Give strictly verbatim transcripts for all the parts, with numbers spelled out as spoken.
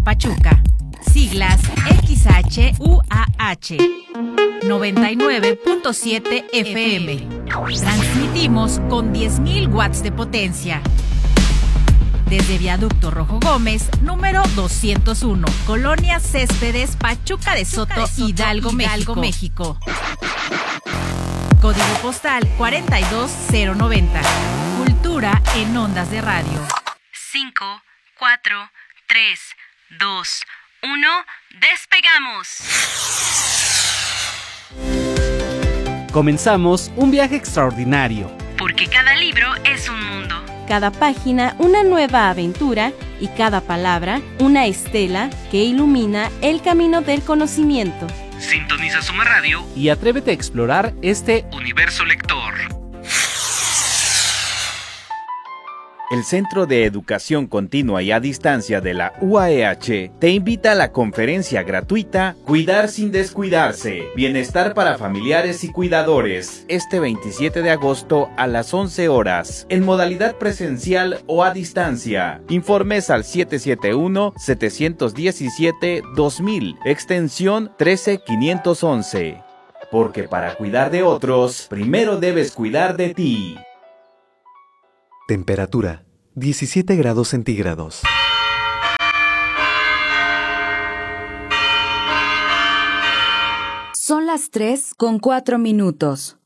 Pachuca. Siglas X H U A H. noventa y nueve punto siete F M. Transmitimos con diez mil watts de potencia. Desde Viaducto Rojo Gómez, número doscientos uno, Colonia Céspedes, Pachuca de Soto, Pachuca de Soto Hidalgo, Hidalgo, México. Código postal cuarenta y dos cero noventa. Cultura en ondas de radio. cinco, cuatro, tres, dos, uno, ¡despegamos! Comenzamos un viaje extraordinario. Porque cada libro es un mundo. Cada página una nueva aventura y cada palabra una estela que ilumina el camino del conocimiento. Sintoniza Suma Radio y atrévete a explorar este universo lector. El Centro de Educación Continua y a Distancia de la U A E H te invita a la conferencia gratuita Cuidar sin descuidarse, Bienestar para familiares y cuidadores, este veintisiete de agosto a las once horas, en modalidad presencial o a distancia. Informes al siete siete uno, siete uno siete, dos mil, extensión trece mil quinientos once. Porque para cuidar de otros, primero debes cuidar de ti. Temperatura, diecisiete grados centígrados. Son las tres con cuatro minutos.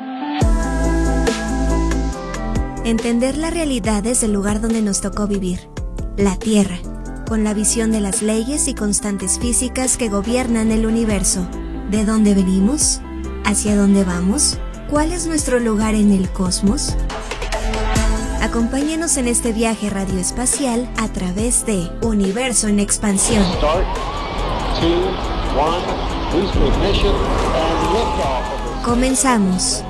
Entender la realidad desde el lugar donde nos tocó vivir, la Tierra, con la visión de las leyes y constantes físicas que gobiernan el universo. ¿De dónde venimos? ¿Hacia dónde vamos? ¿Cuál es nuestro lugar en el cosmos? Acompáñanos en este viaje radioespacial a través de Universo en Expansión. Start, two, one, boost ignition, and liftoff. Comenzamos.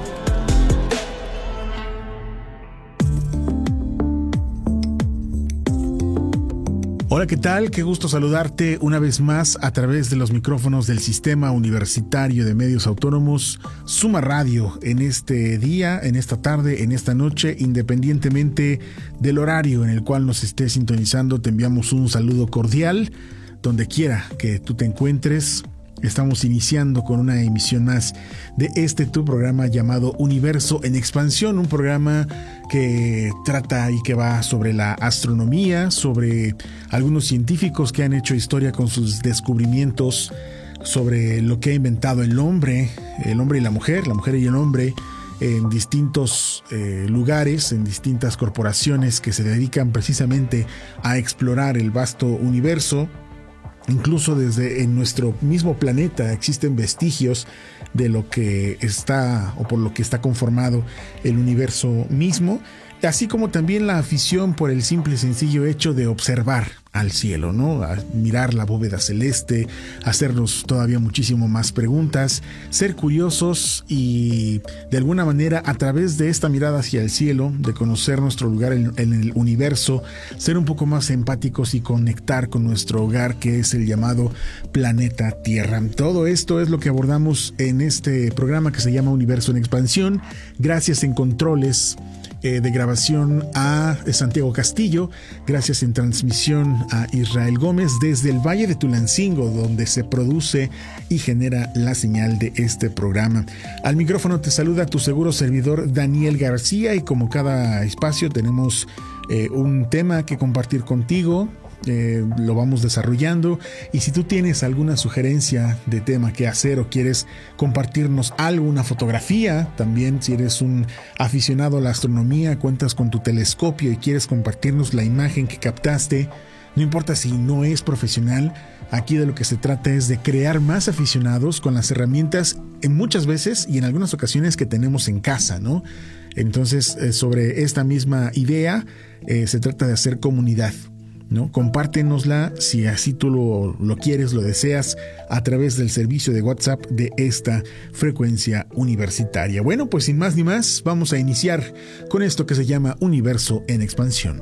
Hola, ¿qué tal? Qué gusto saludarte una vez más a través de los micrófonos del Sistema Universitario de Medios Autónomos Suma Radio en este día, en esta tarde, en esta noche, independientemente del horario en el cual nos estés sintonizando. Te enviamos un saludo cordial donde quiera que tú te encuentres. Estamos iniciando con una emisión más de este tu programa llamado Universo en Expansión, un programa que trata y que va sobre la astronomía, sobre algunos científicos que han hecho historia con sus descubrimientos, sobre lo que ha inventado el hombre, el hombre y la mujer, la mujer y el hombre, en distintos eh, lugares, en distintas corporaciones que se dedican precisamente a explorar el vasto universo. Incluso desde en nuestro mismo planeta existen vestigios de lo que está o por lo que está conformado el universo mismo, así como también la afición por el simple y sencillo hecho de observar al cielo, ¿no? A mirar la bóveda celeste, hacernos todavía muchísimo más preguntas, ser curiosos y de alguna manera a través de esta mirada hacia el cielo, de conocer nuestro lugar en, en el universo, ser un poco más empáticos y conectar con nuestro hogar, que es el llamado planeta Tierra. Todo esto es lo que abordamos en este programa que se llama Universo en Expansión. Gracias en controles Eh, de grabación a Santiago Castillo, gracias en transmisión a Israel Gómez desde el Valle de Tulancingo, donde se produce y genera la señal de este programa. Al micrófono te saluda tu seguro servidor Daniel García, y como cada espacio tenemos eh, un tema que compartir contigo. Eh, lo vamos desarrollando, y si tú tienes alguna sugerencia de tema que hacer o quieres compartirnos algo, una fotografía, también si eres un aficionado a la astronomía, cuentas con tu telescopio y quieres compartirnos la imagen que captaste, no importa si no es profesional, aquí de lo que se trata es de crear más aficionados con las herramientas en muchas veces y en algunas ocasiones que tenemos en casa, ¿no? Entonces, eh, sobre esta misma idea, eh, se trata de hacer comunidad, ¿no? Compártenosla si así tú lo, lo quieres, lo deseas, a través del servicio de WhatsApp de esta frecuencia universitaria. Bueno, pues sin más ni más, vamos a iniciar con esto que se llama Universo en Expansión.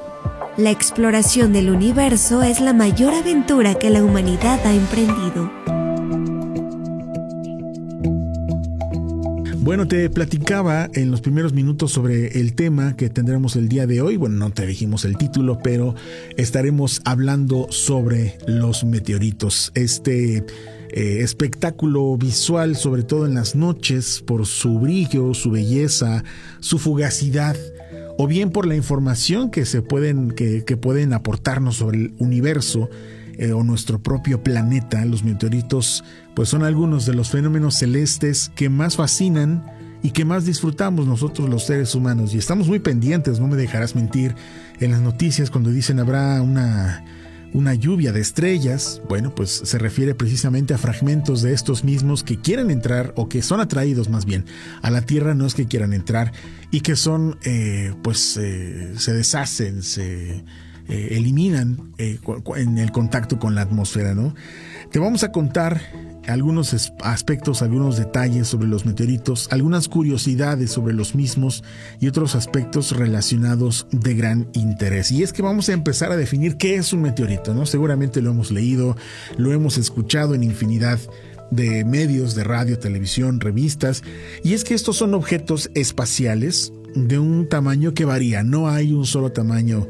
La exploración del universo es la mayor aventura que la humanidad ha emprendido. Bueno, te platicaba en los primeros minutos sobre el tema que tendremos el día de hoy. Bueno, no te dijimos el título, pero estaremos hablando sobre los meteoritos. Este eh, espectáculo visual, sobre todo en las noches, por su brillo, su belleza, su fugacidad, o bien por la información que se pueden, que, que pueden aportarnos sobre el universo eh, o nuestro propio planeta. Los meteoritos pues son algunos de los fenómenos celestes que más fascinan y que más disfrutamos nosotros los seres humanos. Y estamos muy pendientes, no me dejarás mentir, en las noticias cuando dicen habrá una, una lluvia de estrellas. Bueno, pues se refiere precisamente a fragmentos de estos mismos que quieren entrar, o que son atraídos más bien a la Tierra, no es que quieran entrar, y que son, eh, pues eh, se deshacen, se eh, eliminan eh, en el contacto con la atmósfera, ¿no? Te vamos a contar algunos aspectos, algunos detalles sobre los meteoritos, algunas curiosidades sobre los mismos y otros aspectos relacionados de gran interés. Y es que vamos a empezar a definir qué es un meteorito, ¿no? Seguramente lo hemos leído, lo hemos escuchado en infinidad de medios, de radio, televisión, revistas, y es que estos son objetos espaciales de un tamaño que varía. No hay un solo tamaño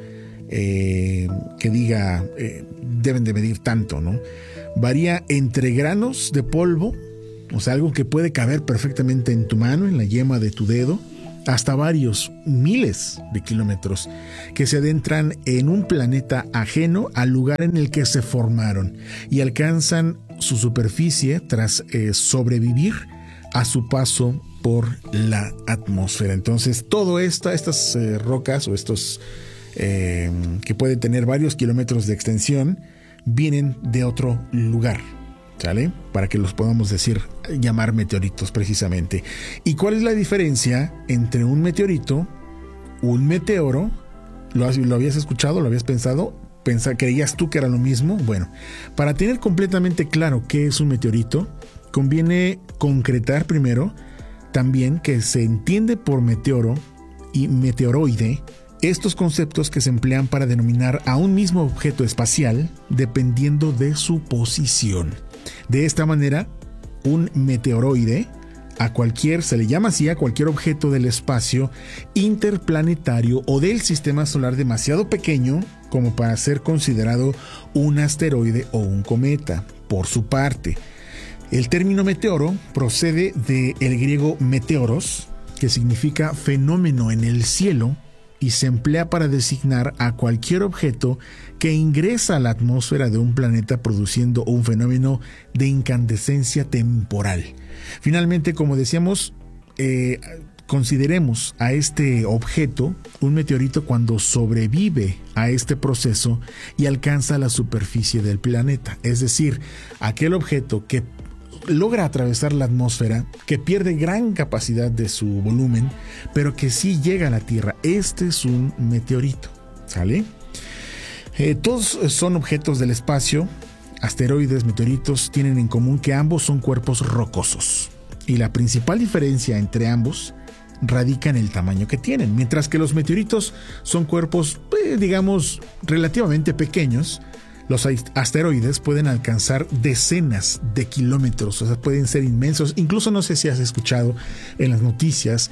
eh, que diga eh, deben de medir tanto, ¿no? Varía entre granos de polvo, o sea, algo que puede caber perfectamente en tu mano, en la yema de tu dedo, hasta varios miles de kilómetros que se adentran en un planeta ajeno al lugar en el que se formaron y alcanzan su superficie tras eh, sobrevivir a su paso por la atmósfera. Entonces, todo esto, estas eh, rocas o estos eh, que pueden tener varios kilómetros de extensión, vienen de otro lugar, ¿sale? Para que los podamos decir, llamar meteoritos precisamente. ¿Y cuál es la diferencia entre un meteorito, un meteoro? ¿Lo, has, ¿Lo habías escuchado? ¿Lo habías pensado? ¿Pensa, ¿Creías tú que era lo mismo? Bueno, para tener completamente claro qué es un meteorito, conviene concretar primero también que se entiende por meteoro y meteoroide estos conceptos que se emplean para denominar a un mismo objeto espacial dependiendo de su posición. De esta manera, un meteoroide a cualquier, se le llama así a cualquier objeto del espacio interplanetario o del sistema solar demasiado pequeño como para ser considerado un asteroide o un cometa. Por su parte, el término meteoro procede del griego meteoros, que significa fenómeno en el cielo, y se emplea para designar a cualquier objeto que ingresa a la atmósfera de un planeta produciendo un fenómeno de incandescencia temporal. Finalmente, como decíamos, eh, consideremos a este objeto un meteorito cuando sobrevive a este proceso y alcanza la superficie del planeta. Es decir, aquel objeto que logra atravesar la atmósfera, que pierde gran capacidad de su volumen, pero que sí llega a la Tierra. Este es un meteorito, ¿sale? Eh, todos son objetos del espacio. Asteroides, meteoritos, tienen en común que ambos son cuerpos rocosos. Y la principal diferencia entre ambos radica en el tamaño que tienen. Mientras que los meteoritos son cuerpos, eh, digamos, relativamente pequeños, los asteroides pueden alcanzar decenas de kilómetros, o sea, pueden ser inmensos. Incluso no sé si has escuchado en las noticias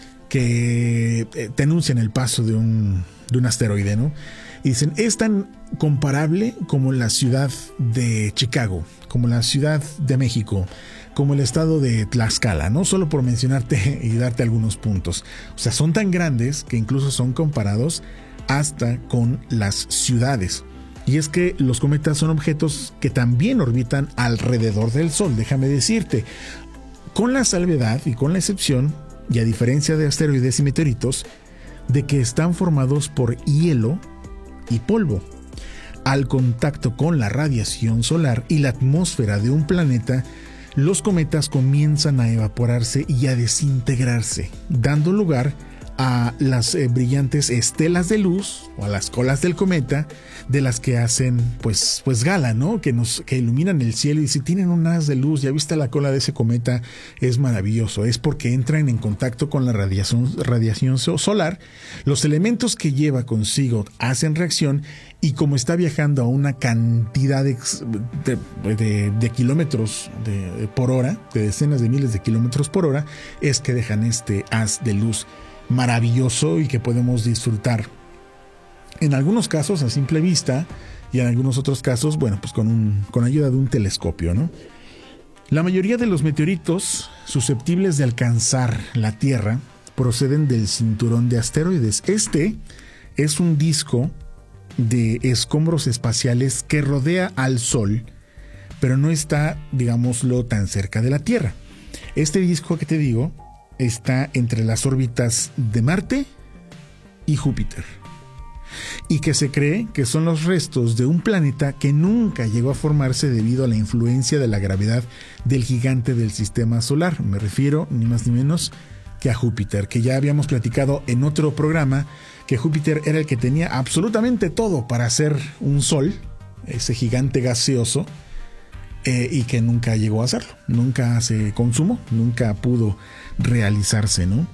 que te anuncian el paso de un, de un asteroide, ¿no? Y dicen, es tan comparable como la ciudad de Chicago, como la ciudad de México, como el estado de Tlaxcala, ¿no? Solo por mencionarte y darte algunos puntos. O sea, son tan grandes que incluso son comparados hasta con las ciudades. Y es que los cometas son objetos que también orbitan alrededor del Sol, déjame decirte, con la salvedad y con la excepción, y a diferencia de asteroides y meteoritos, de que están formados por hielo y polvo. Al contacto con la radiación solar y la atmósfera de un planeta, los cometas comienzan a evaporarse y a desintegrarse, dando lugar a las eh, brillantes estelas de luz o a las colas del cometa de las que hacen pues, pues gala, ¿no? Que nos que iluminan el cielo, y si tienen un haz de luz, ya viste la cola de ese cometa, es maravilloso. Es porque entran en contacto con la radiación, radiación solar, los elementos que lleva consigo hacen reacción, y como está viajando a una cantidad de, de, de, de kilómetros de, por hora, de decenas de miles de kilómetros por hora, es que dejan este haz de luz maravilloso y que podemos disfrutar en algunos casos a simple vista, y en algunos otros casos, bueno, pues con, un, con ayuda de un telescopio, ¿no? La mayoría de los meteoritos susceptibles de alcanzar la Tierra proceden del cinturón de asteroides. Este es un disco de escombros espaciales que rodea al Sol, pero no está, digámoslo, tan cerca de la Tierra. Este disco que te digo está entre las órbitas de Marte y Júpiter, y que se cree que son los restos de un planeta que nunca llegó a formarse debido a la influencia de la gravedad del gigante del sistema solar. Me refiero ni más ni menos que a Júpiter, que ya habíamos platicado en otro programa que Júpiter era el que tenía absolutamente todo para ser un sol, ese gigante gaseoso, eh, y que nunca llegó a hacerlo, nunca se consumó, nunca pudo realizarse, ¿no?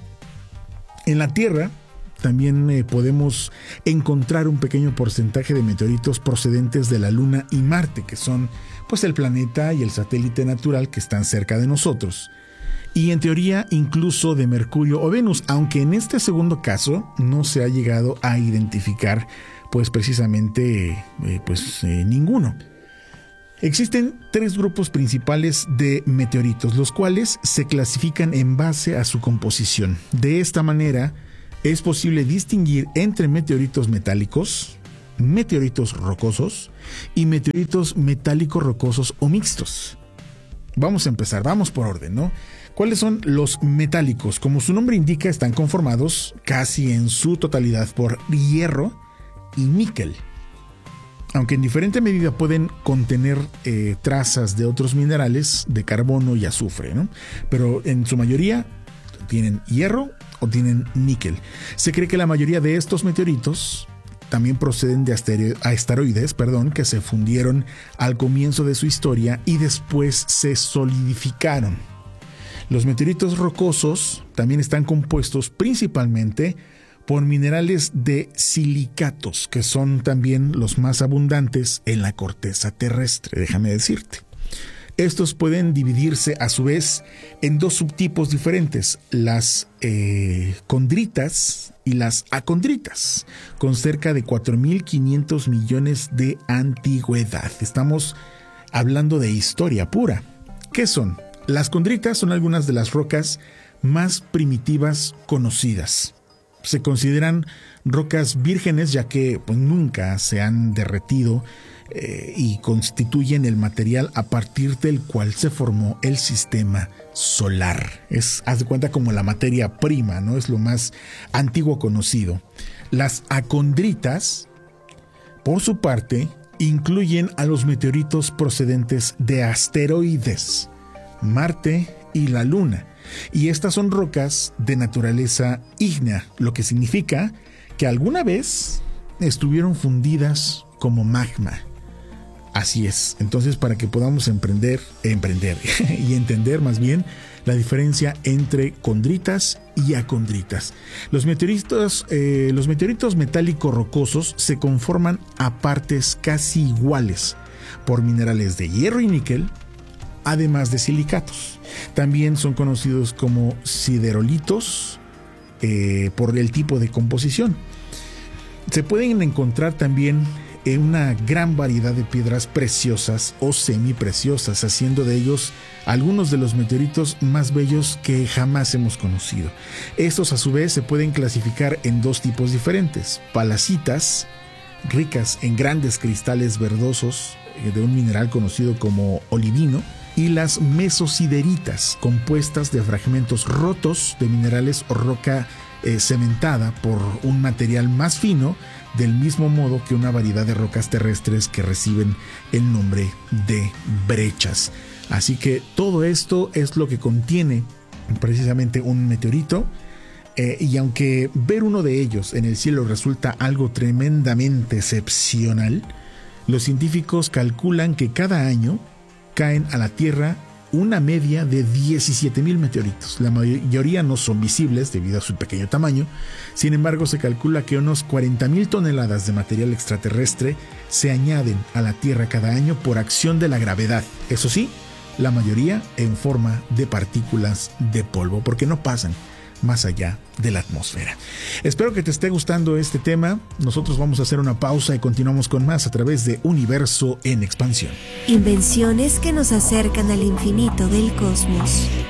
En la Tierra también eh, podemos encontrar un pequeño porcentaje de meteoritos procedentes de la Luna y Marte, que son pues el planeta y el satélite natural que están cerca de nosotros. Y en teoría incluso de Mercurio o Venus, aunque en este segundo caso no se ha llegado a identificar pues precisamente eh, pues eh, ninguno. Existen tres grupos principales de meteoritos, los cuales se clasifican en base a su composición. De esta manera es posible distinguir entre meteoritos metálicos, meteoritos rocosos y meteoritos metálicos rocosos o mixtos. Vamos a empezar, vamos por orden, ¿no? ¿Cuáles son los metálicos? Como su nombre indica, están conformados casi en su totalidad por hierro y níquel, aunque en diferente medida pueden contener eh, trazas de otros minerales de carbono y azufre, ¿no? Pero en su mayoría tienen hierro o tienen níquel. Se cree que la mayoría de estos meteoritos también proceden de asteroides, perdón, que se fundieron al comienzo de su historia y después se solidificaron. Los meteoritos rocosos también están compuestos principalmente por minerales de silicatos, que son también los más abundantes en la corteza terrestre, déjame decirte. Estos pueden dividirse a su vez en dos subtipos diferentes, las eh, condritas y las acondritas, con cerca de cuatro mil quinientos millones de antigüedad. Estamos hablando de historia pura. ¿Qué son? Las condritas son algunas de las rocas más primitivas conocidas. Se consideran rocas vírgenes ya que pues, nunca se han derretido eh, y constituyen el material a partir del cual se formó el sistema solar. Es, haz de cuenta, como la materia prima, ¿no? Es lo más antiguo conocido. Las acondritas, por su parte, incluyen a los meteoritos procedentes de asteroides, Marte y la Luna. Y estas son rocas de naturaleza ígnea, lo que significa que alguna vez estuvieron fundidas como magma. Así es. Entonces, para que podamos emprender, emprender y entender más bien la diferencia entre condritas y acondritas. Los meteoritos, eh, los meteoritos metálicos rocosos se conforman a partes casi iguales por minerales de hierro y níquel, además de silicatos. También son conocidos como siderolitos eh, por el tipo de composición. Se pueden encontrar también en una gran variedad de piedras preciosas o semipreciosas, haciendo de ellos algunos de los meteoritos más bellos que jamás hemos conocido. Estos a su vez se pueden clasificar en dos tipos diferentes: palacitas, ricas en grandes cristales verdosos eh, de un mineral conocido como olivino, y las mesosideritas, compuestas de fragmentos rotos de minerales o roca eh, cementada por un material más fino, del mismo modo que una variedad de rocas terrestres que reciben el nombre de brechas. Así que todo esto es lo que contiene precisamente un meteorito. Eh, y aunque ver uno de ellos en el cielo resulta algo tremendamente excepcional, los científicos calculan que cada año caen a la Tierra una media de diecisiete mil meteoritos. La mayoría no son visibles debido a su pequeño tamaño. Sin embargo, se calcula que unos cuarenta mil toneladas de material extraterrestre se añaden a la Tierra cada año por acción de la gravedad. Eso sí, la mayoría en forma de partículas de polvo, porque no pasan más allá de la atmósfera. Espero que te esté gustando este tema. Nosotros vamos a hacer una pausa y continuamos con más a través de Universo en Expansión. Invenciones que nos acercan al infinito del cosmos.